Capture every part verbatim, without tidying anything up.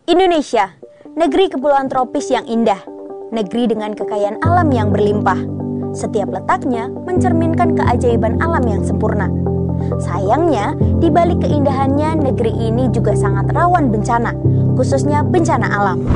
Indonesia, negeri kepulauan tropis yang indah, negeri dengan kekayaan alam yang berlimpah. Setiap letaknya mencerminkan keajaiban alam yang sempurna. Sayangnya, di balik keindahannya, negeri ini juga sangat rawan bencana, khususnya bencana alam.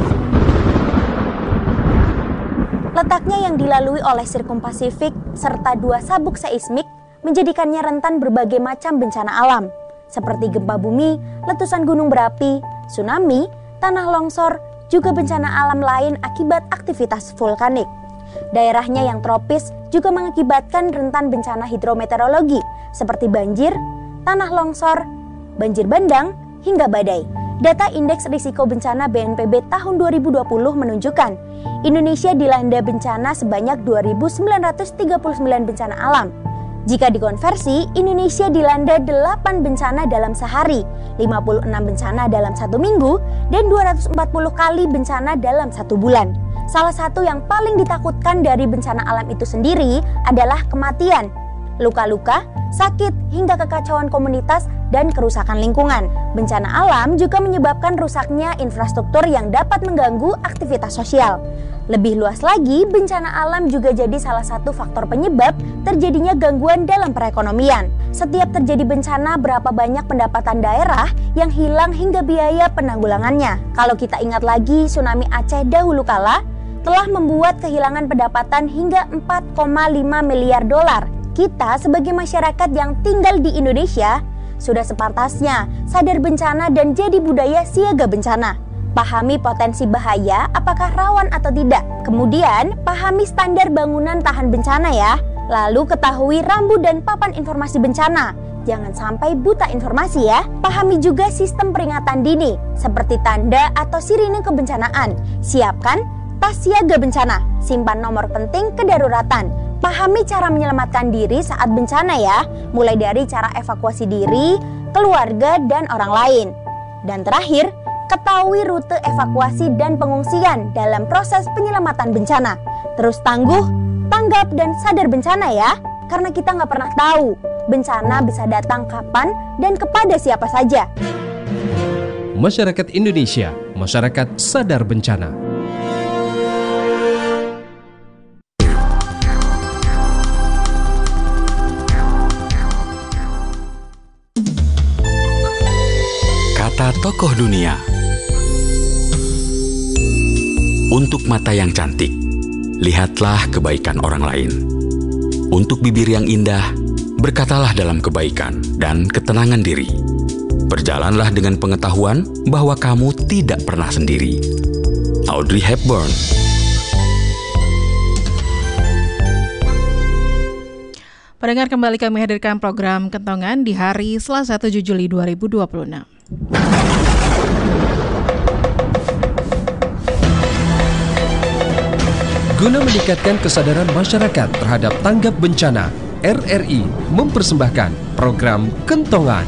Letaknya yang dilalui oleh Sirkum Pasifik serta dua sabuk seismik menjadikannya rentan berbagai macam bencana alam, seperti gempa bumi, letusan gunung berapi, tsunami, tanah longsor, juga bencana alam lain akibat aktivitas vulkanik. Daerahnya yang tropis juga mengakibatkan rentan bencana hidrometeorologi seperti banjir, tanah longsor, banjir bandang, hingga badai. Data Indeks Risiko Bencana B N P B tahun dua ribu dua puluh menunjukkan Indonesia dilanda bencana sebanyak dua ribu sembilan ratus tiga puluh sembilan bencana alam. Jika dikonversi, Indonesia dilanda delapan bencana dalam sehari, lima puluh enam bencana dalam satu minggu, dan dua ratus empat puluh kali bencana dalam satu bulan. Salah satu yang paling ditakutkan dari bencana alam itu sendiri adalah kematian, luka-luka, sakit, hingga kekacauan komunitas dan kerusakan lingkungan. Bencana alam juga menyebabkan rusaknya infrastruktur yang dapat mengganggu aktivitas sosial. Lebih luas lagi, bencana alam juga jadi salah satu faktor penyebab terjadinya gangguan dalam perekonomian. Setiap terjadi bencana, berapa banyak pendapatan daerah yang hilang hingga biaya penanggulangannya. Kalau kita ingat lagi, tsunami Aceh dahulu kala telah membuat kehilangan pendapatan hingga empat koma lima miliar dolar. Kita sebagai masyarakat yang tinggal di Indonesia sudah sepantasnya sadar bencana dan jadi budaya siaga bencana. Pahami potensi bahaya, apakah rawan atau tidak. Kemudian, pahami standar bangunan tahan bencana ya. Lalu ketahui rambu dan papan informasi bencana. Jangan sampai buta informasi ya. Pahami juga sistem peringatan dini, seperti tanda atau sirine kebencanaan. Siapkan tas siaga bencana, simpan nomor penting kedaruratan. Pahami cara menyelamatkan diri saat bencana ya, mulai dari cara evakuasi diri, keluarga, dan orang lain. Dan terakhir, ketahui rute evakuasi dan pengungsian dalam proses penyelamatan bencana. Terus tangguh, tanggap, dan sadar bencana ya. Karena kita nggak pernah tahu bencana bisa datang kapan dan kepada siapa saja. Masyarakat Indonesia, masyarakat sadar bencana. Kata tokoh dunia. Untuk mata yang cantik, lihatlah kebaikan orang lain. Untuk bibir yang indah, berkatalah dalam kebaikan dan ketenangan diri. Berjalanlah dengan pengetahuan bahwa kamu tidak pernah sendiri. Audrey Hepburn. Pendengar, kembali kami hadirkan program Kentongan di hari Selasa tujuh Juli dua ribu dua puluh enam. Guna meningkatkan kesadaran masyarakat terhadap tanggap bencana, R R I mempersembahkan program Kentongan.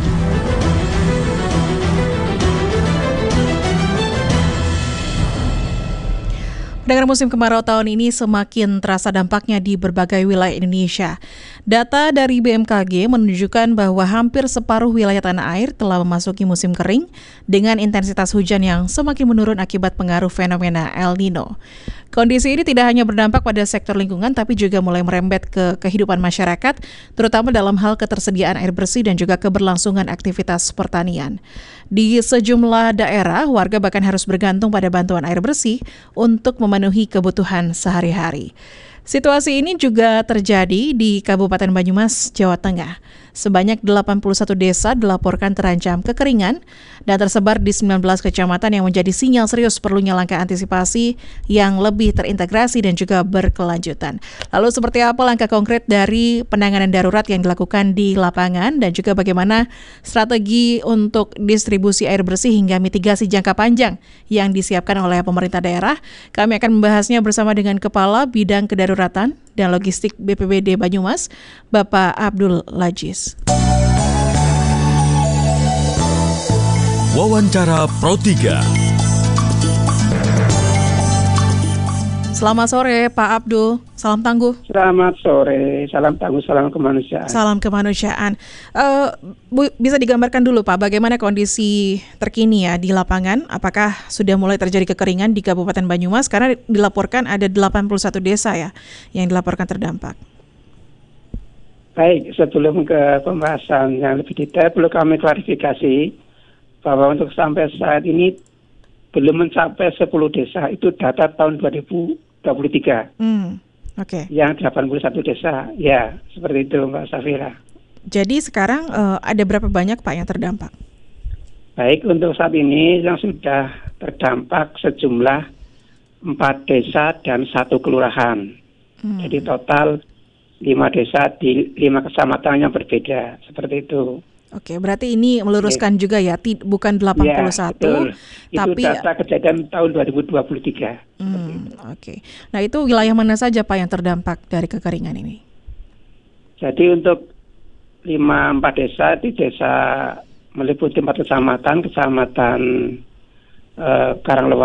Pendengar, musim kemarau tahun ini semakin terasa dampaknya di berbagai wilayah Indonesia. Data dari B M K G menunjukkan bahwa hampir separuh wilayah tanah air telah memasuki musim kering dengan intensitas hujan yang semakin menurun akibat pengaruh fenomena El Nino. Kondisi ini tidak hanya berdampak pada sektor lingkungan, tapi juga mulai merembet ke kehidupan masyarakat, terutama dalam hal ketersediaan air bersih dan juga keberlangsungan aktivitas pertanian. Di sejumlah daerah, warga bahkan harus bergantung pada bantuan air bersih untuk memenuhi kebutuhan sehari-hari. Situasi ini juga terjadi di Kabupaten Banyumas, Jawa Tengah. Sebanyak delapan puluh satu desa dilaporkan terancam kekeringan dan tersebar di sembilan belas kecamatan yang menjadi sinyal serius perlunya langkah antisipasi yang lebih terintegrasi dan juga berkelanjutan. Lalu seperti apa langkah konkret dari penanganan darurat yang dilakukan di lapangan dan juga bagaimana strategi untuk distribusi air bersih hingga mitigasi jangka panjang yang disiapkan oleh pemerintah daerah? Kami akan membahasnya bersama dengan Kepala Bidang Kedaruratan dan Logistik B P B D Banyumas, Bapak Abdul Lajiz. Wawancara Pro tiga. Selamat sore Pak Abdul, salam tangguh. Selamat sore, salam tangguh, salam kemanusiaan. Salam kemanusiaan. Uh, Bu, bisa digambarkan dulu Pak, bagaimana kondisi terkini ya di lapangan? Apakah sudah mulai terjadi kekeringan di Kabupaten Banyumas? Karena dilaporkan ada delapan puluh satu desa ya yang dilaporkan terdampak. Baik, sebelum ke pembahasan yang lebih detail, perlu kami klarifikasi bahwa untuk sampai saat ini belum mencapai sepuluh desa, itu data tahun dua ribu dua puluh tiga. Hmm, Oke. Okay. Yang delapan puluh satu desa, ya seperti itu Mbak Safira. Jadi sekarang uh, ada berapa banyak Pak yang terdampak? Baik, untuk saat ini yang sudah terdampak sejumlah empat desa dan satu kelurahan. Hmm. Jadi total lima desa di lima kecamatan yang berbeda, seperti itu. Oke, berarti ini meluruskan Oke. juga ya, ti- bukan delapan puluh satu, ya, tapi itu data kejadian tahun dua ribu dua puluh tiga. Hmm, Oke, nah itu wilayah mana saja Pak yang terdampak dari kekeringan ini? Jadi untuk lima empat desa di desa meliputi empat kecamatan, kecamatan eh, Karanglewas,